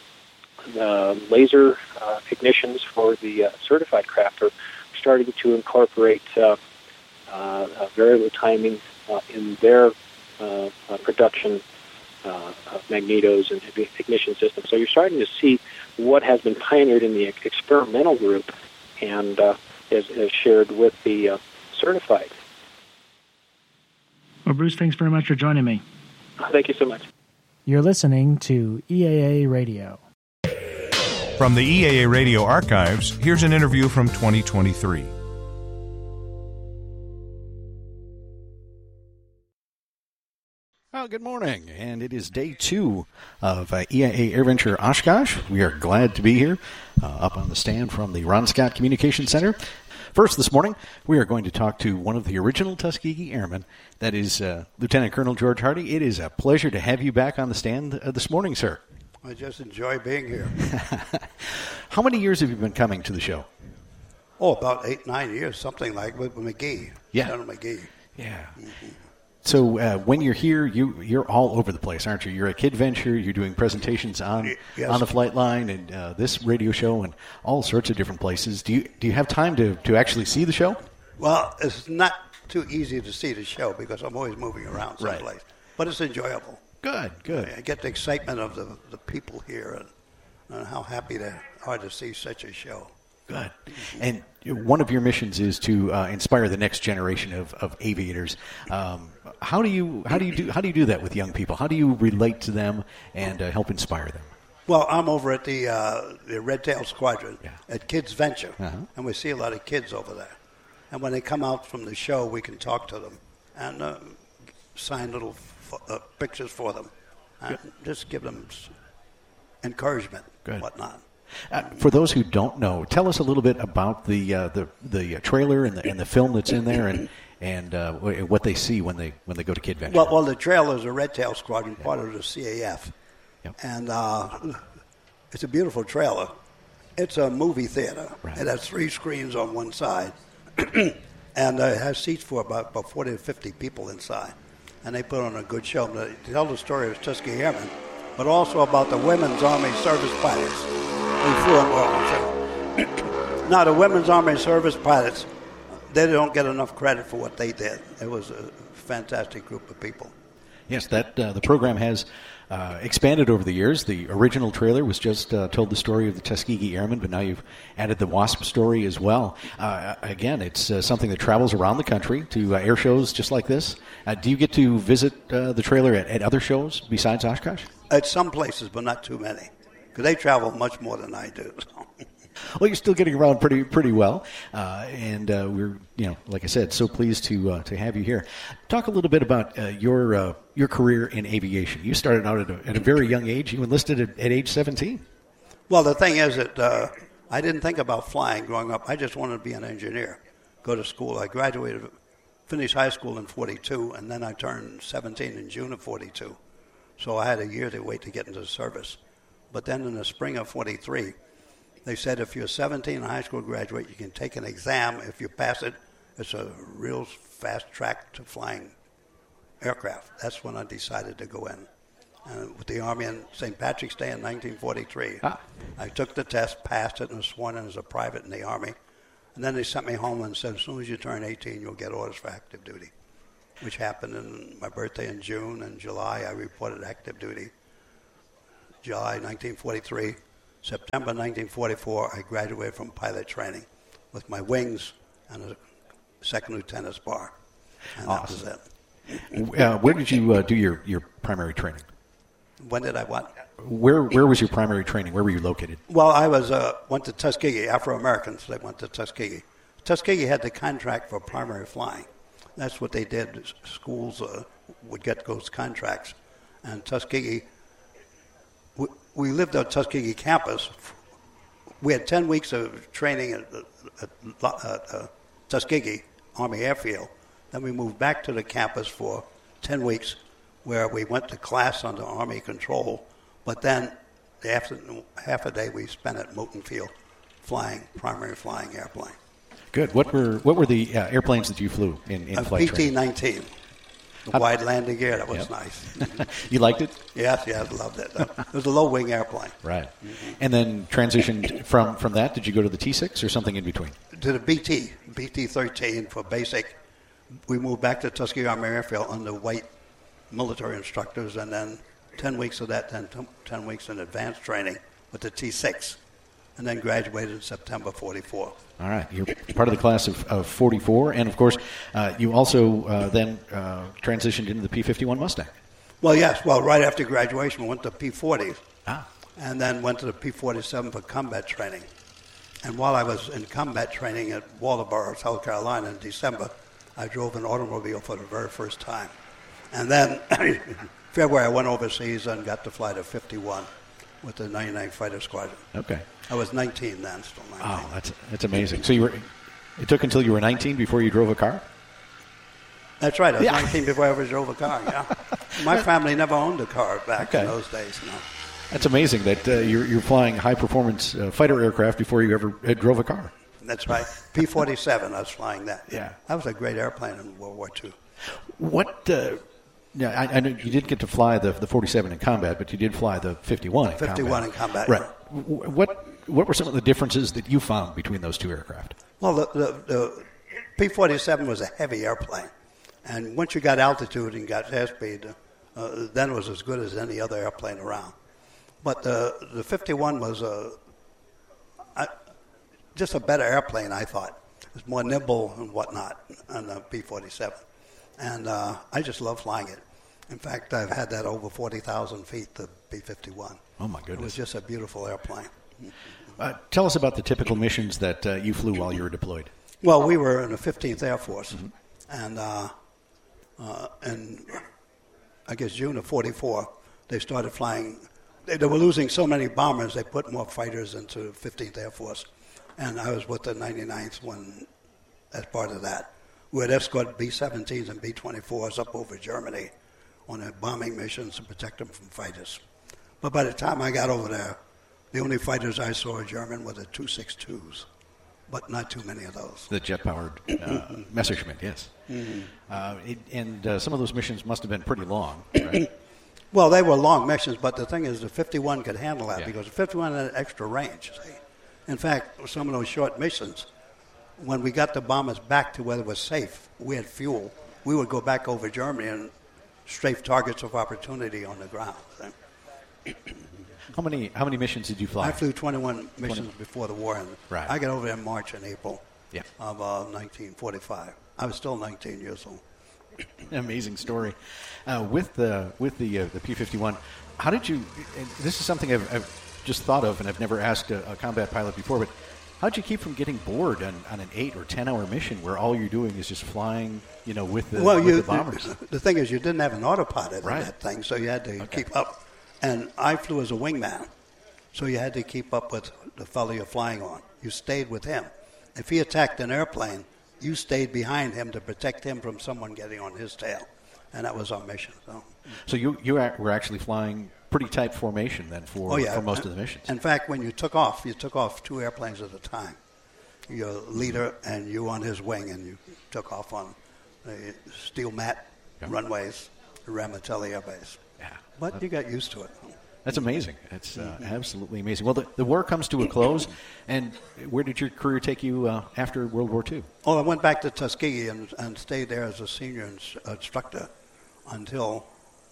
the laser uh, ignitions for the uh, certified craft are starting to incorporate uh, uh, variable timing uh, in their uh, uh, production uh, of magnetos and ignition systems. So you're starting to see what has been pioneered in the experimental group and uh, is, is shared with the uh, certified. Well, Bruce, thanks very much for joining me. Thank you so much. You're listening to E A A Radio. From the E A A Radio archives, here's an interview from twenty twenty-three. Well, good morning, and it is day two of uh, E A A AirVenture Oshkosh. We are glad to be here uh, up on the stand from the Ron Scott Communication Center. First this morning, we are going to talk to one of the original Tuskegee Airmen. That is uh, Lieutenant Colonel George Hardy. It is a pleasure to have you back on the stand uh, this morning, sir. I just enjoy being here. How many years have you been coming to the show? Oh, about eight, nine years, something like with McGee. Yeah. General McGee. Yeah. Mm-hmm. So uh, when you're here, you, you're all over the place, aren't you? You're at Kid Venture, you're doing presentations on yes. on the flight line and uh, this radio show and all sorts of different places. Do you do you have time to, to actually see the show? Well, it's not too easy to see the show because I'm always moving around someplace. Right. But it's enjoyable. Good, good. I get the excitement of the, the people here and, and how happy they are to see such a show. Good. And one of your missions is to uh, inspire the next generation of, of aviators. Um, how do you how do you do how do you do that with young people? How do you relate to them and uh, help inspire them? Well, I'm over at the uh, the Red Tail Squadron yeah. at Kids Venture, uh-huh. and we see a lot of kids over there. And when they come out from the show, we can talk to them and uh, sign little f- uh, pictures for them, and Good. just give them encouragement, Good. and whatnot. Uh, for those who don't know, tell us a little bit about the uh, the the trailer and the and the film that's in there, and and uh, what they see when they when they go to Kid Venture. Well, well, the trailer is a Red Tail Squadron, yeah. part of the C A F, yep. and uh, it's a beautiful trailer. It's a movie theater. Right. It has three screens on one side, and uh, it has seats for about, about forty to fifty people inside, and they put on a good show. They tell the story of Tuskegee Airmen, but also about the Women's Army Service pilots. We flew them well. Now, the Women's Army Service pilots, they don't get enough credit for what they did. It was a fantastic group of people. Yes, that uh, the program has uh, expanded over the years. The original trailer was just uh, told the story of the Tuskegee Airmen, but now you've added the WASP story as well. Uh, again, it's uh, something that travels around the country to uh, air shows just like this. Uh, do you get to visit uh, the trailer at, at other shows besides Oshkosh? At some places, but not too many, because they travel much more than I do. Well, you're still getting around pretty pretty well, uh, and uh, we're, you know, like I said, so pleased to uh, to have you here. Talk a little bit about uh, your uh, your career in aviation. You started out at a, at a very young age. You enlisted at, at age seventeen. Well, the thing is that uh, I didn't think about flying growing up. I just wanted to be an engineer, go to school. I graduated, finished high school in forty-two, and then I turned seventeen in June of forty-two. So I had a year to wait to get into the service. But then in the spring of forty-three, they said if you're seventeen and a high school graduate, you can take an exam. If you pass it, it's a real fast track to flying aircraft. That's when I decided to go in. Uh, with the Army on Saint Patrick's Day in nineteen forty-three. Ah. I took the test, passed it, and was sworn in as a private in the Army. And then they sent me home and said, as soon as you turn eighteen, you'll get orders for active duty, which happened in my birthday in June. In July, I reported active duty. July nineteen forty-three. September nineteen forty-four, I graduated from pilot training with my wings and a second lieutenant's bar. And awesome. That was it. Uh, where did you uh, do your, your primary training? When did I what? Where where was your primary training? Where were you located? Well, I was uh, went to Tuskegee. Afro-Americans, they went to Tuskegee. Tuskegee had the contract for primary flying. That's what they did. Schools uh, would get those contracts. And Tuskegee, we, we lived on Tuskegee campus. We had ten weeks of training at, at, at uh, Tuskegee Army Airfield. Then we moved back to the campus for ten weeks, where we went to class under Army control. But then the afternoon, half a day we spent at Moulton Field flying, primary flying airplane. Good. What were what were the uh, airplanes that you flew in, in uh, flight training? P T nineteen, the wide landing gear. That was yep. nice. You liked it? Yes, yes, loved it. It was a low-wing airplane. Right. Mm-hmm. And then transitioned from, from that, did you go to the T six or something in between? To the B T, B T thirteen for basic. We moved back to Tuskegee Army Airfield under white military instructors, and then ten weeks of that, then ten weeks in advanced training with the T six, and then graduated in September forty-four. All right. You're part of the class of, of forty-four, and, of course, uh, you also uh, then uh, transitioned into the P fifty-one Mustang. Well, yes. Well, right after graduation, we went to P forties, ah. and then went to the P forty-seven for combat training. And while I was in combat training at Waldoboro, South Carolina in December, I drove an automobile for the very first time. And then in February, I went overseas and got to fly the fifty-one with the ninety-ninth Fighter Squadron. Okay. I was nineteen then, still nineteen. Oh, that's that's amazing. So you were. It took until you were nineteen before you drove a car? That's right. I was yeah. nineteen before I ever drove a car, yeah. My family never owned a car back okay. in those days, no. That's amazing that uh, you're, you're flying high-performance uh, fighter aircraft before you ever uh, drove a car. That's right. P forty-seven, I was flying that. Yeah. That was a great airplane in World War Two. What... Uh, Yeah, I, I know you did get to fly the the forty-seven in combat, but you did fly the fifty-one in fifty-one combat. in combat. Right. What what were some of the differences that you found between those two aircraft? Well, the, the, the P forty-seven was a heavy airplane, and once you got altitude and got airspeed, uh, then it was as good as any other airplane around. But the the fifty-one was a, a just a better airplane, I thought. It was more nimble and whatnot than the P forty-seven. And uh, I just love flying it. In fact, I've had that over forty thousand feet, the B fifty-one. Oh, my goodness. It was just a beautiful airplane. Uh, tell us about the typical missions that uh, you flew while you were deployed. Well, we were in the fifteenth Air Force. Mm-hmm. And uh, uh, in, I guess, June of forty-four, they started flying. They, they were losing so many bombers, they put more fighters into the fifteenth Air Force. And I was with the ninety-ninth one as part of that. We would escort B seventeens and B twenty-fours up over Germany on their bombing missions to protect them from fighters. But by the time I got over there, the only fighters I saw German were the two sixty-twos, but not too many of those. The jet-powered uh, Messerschmitt, yes. Mm-hmm. Uh, it, and uh, some of those missions must have been pretty long, right? Well, they were long missions, but the thing is the fifty-one could handle that yeah. because the fifty-one had extra range. See? In fact, some of those short missions, when we got the bombers back to where it was safe, we had fuel, we would go back over Germany and strafe targets of opportunity on the ground. How many how many missions did you fly? I flew twenty-one missions twenty before the war. And right. I got over there in March and April yeah. of uh, nineteen forty-five. I was still nineteen years old. Amazing story. Uh, with the with the uh, the P fifty-one, how did you? And this is something I've, I've just thought of, and I've never asked a, a combat pilot before. But how did you keep from getting bored on, on an eight or ten hour mission where all you're doing is just flying, you know, with the, well, with you, the bombers? The thing is, you didn't have an autopilot right. in that thing, so you had to okay. keep up. And I flew as a wingman. So you had to keep up with the fellow you're flying on. You stayed with him. If he attacked an airplane, you stayed behind him to protect him from someone getting on his tail. And that was our mission. So, so you you were actually flying pretty tight formation then for, oh, yeah. for most of the missions. In fact, when you took off, you took off two airplanes at a time. Your leader and you on his wing, and you took off on the steel mat yeah. runways around Ramitelli Air Base. Yeah. But you got used to it. That's amazing. It's uh, absolutely amazing. Well, the, the war comes to a close, and where did your career take you uh, after World War Two? Oh, I went back to Tuskegee and, and stayed there as a senior ins- instructor until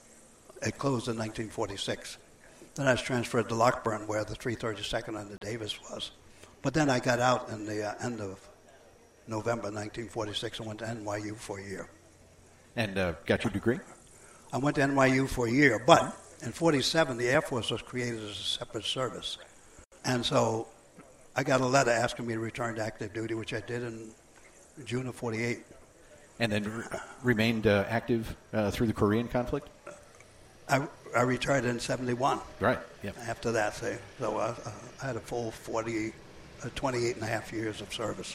it closed in nineteen forty-six. Then I was transferred to Lockburn, where the three thirty-second under Davis was. But then I got out in the uh, end of November nineteen forty-six and went to N Y U for a year. And uh, got your degree? I went to N Y U for a year, but in forty-seven, the Air Force was created as a separate service. And so I got a letter asking me to return to active duty, which I did in June of forty-eight. And then re- remained uh, active uh, through the Korean conflict? I, I retired in seventy-one. Right, yep. After that, so, so uh, I had a full forty, uh, twenty-eight and a half years of service.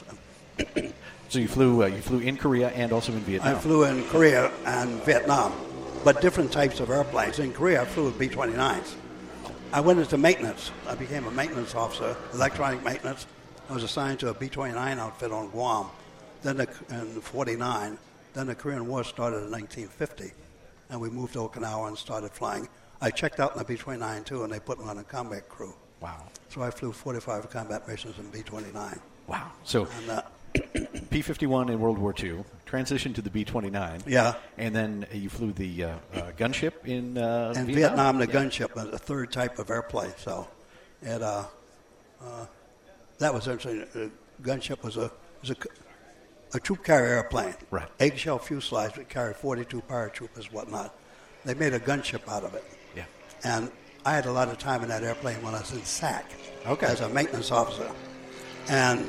So you flew uh, you flew in Korea and also in Vietnam? I flew in Korea and Vietnam, but different types of airplanes. In Korea, I flew with B twenty-nines. I went into maintenance. I became a maintenance officer, electronic maintenance. I was assigned to a B twenty-nine outfit on Guam. Then the, in forty-nine, then the Korean War started in nineteen fifty, and we moved to Okinawa and started flying. I checked out in the B twenty-nine, too, and they put me on a combat crew. Wow. So I flew forty-five combat missions in B twenty-nine. Wow. So and, uh, P fifty-one in World War Two, transitioned to the B twenty-nine. Yeah. And then you flew the uh, uh, gunship in uh, in Vietnam? Vietnam, the yeah. gunship was a third type of airplane. So it, uh, uh, that was interesting. The gunship was a was a, a troop carrier airplane. Right. Eggshell fuselage would carry forty-two paratroopers, whatnot. They made a gunship out of it. Yeah. And I had a lot of time in that airplane when I was in S A C okay. as a maintenance officer. And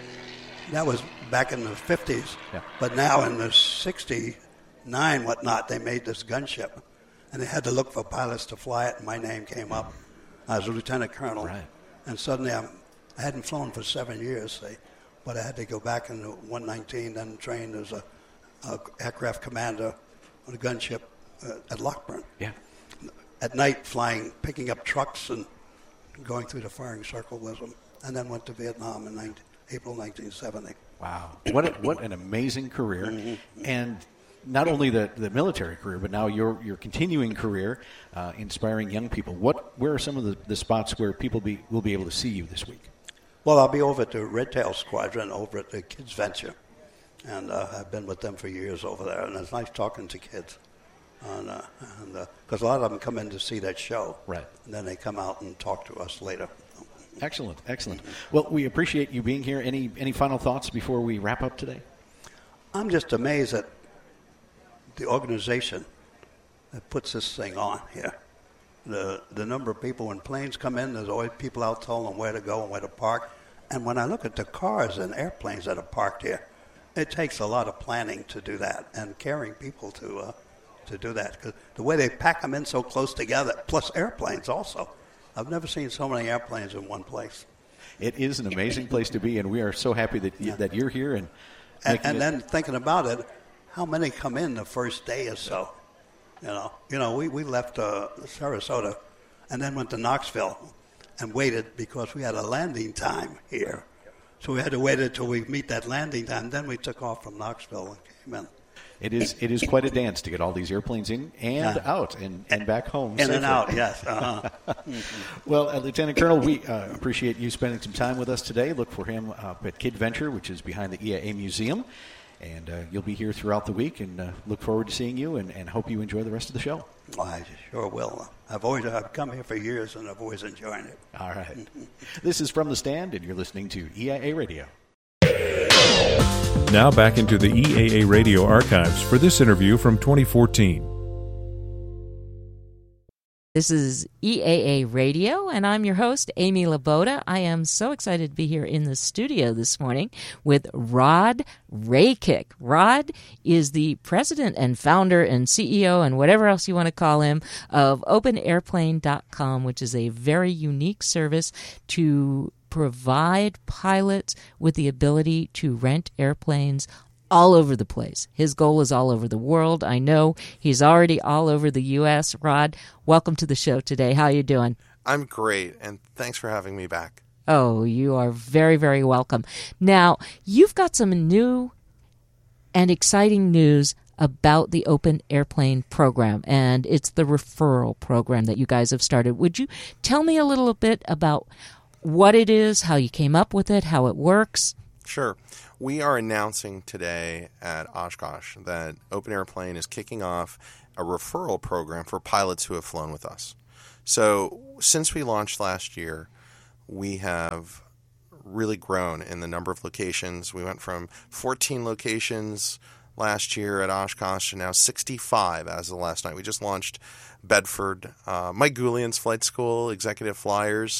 that was back in the fifties. Yeah. But now in the sixty-nine, whatnot, they made this gunship. And they had to look for pilots to fly it, and my name came up. I was a lieutenant colonel. Right. And suddenly I'm, I hadn't flown for seven years, see, but I had to go back into one nineteen, then trained as a, a aircraft commander on a gunship uh, at Lockburn. Yeah. At night, flying, picking up trucks and going through the firing circle with them. And then went to Vietnam in nineteen, April nineteen seventy. Wow. What a, what an amazing career. Mm-hmm. And not only the, the military career, but now your your continuing career, uh, inspiring young people. What Where are some of the, the spots where people be, will be able to see you this week? Well, I'll be over at the Red Tail Squadron over at the Kids Venture. And uh, I've been with them for years over there. And it's nice talking to kids. Because uh, uh, a lot of them come in to see that show. Right. And then they come out and talk to us later. Excellent, excellent. Well, we appreciate you being here. Any any final thoughts before we wrap up today? I'm just amazed at the organization that puts this thing on here. The the number of people, when planes come in, there's always people out telling them where to go and where to park. And when I look at the cars and airplanes that are parked here, it takes a lot of planning to do that and carrying people to uh, to do that. Because the way they pack them in so close together, plus airplanes also. I've never seen so many airplanes in one place. It is an amazing place to be, and we are so happy that you, Yeah. that you're here. And And, and then thinking about it, how many come in the first day or so? You know, you know, we we left uh, Sarasota, and then went to Knoxville, and waited because we had a landing time here, so we had to wait until we meet that landing time. Then we took off from Knoxville and came in. It is it is quite a dance to get all these airplanes in and Yeah. out and, and back home. In safely. and out, yes. Uh-huh. Well, uh, Lieutenant Colonel, we uh, appreciate you spending some time with us today. Look for him uh, at Kid Venture, which is behind the E A A Museum. And uh, you'll be here throughout the week, and uh, look forward to seeing you, and, and hope you enjoy the rest of the show. Well, I sure will. I've always I've come here for years, and I've always enjoyed it. All right. This is From the Stand, and you're listening to E I A Radio. Now back into the E A A Radio archives for this interview from twenty fourteen. This is E A A Radio, and I'm your host, Amy Laboda. I am so excited to be here in the studio this morning with Rod Raykick. Rod is the president and founder and C E O and whatever else you want to call him of open airplane dot com, which is a very unique service to provide pilots with the ability to rent airplanes all over the place. His goal is all over the world. I know he's already all over the U S Rod, welcome to the show today. How are you doing? I'm great, and thanks for having me back. Oh, you are very, very welcome. Now, you've got some new and exciting news about the Open Airplane program, and it's the referral program that you guys have started. Would you tell me a little bit about what it is, how you came up with it, how it works? Sure. We are announcing today at Oshkosh that Open Airplane is kicking off a referral program for pilots who have flown with us. So since we launched last year, we have really grown in the number of locations. We went from fourteen locations last year at Oshkosh to now sixty-five as of last night. We just launched Bedford. Uh, Mike Goulian's flight school, Executive Flyers,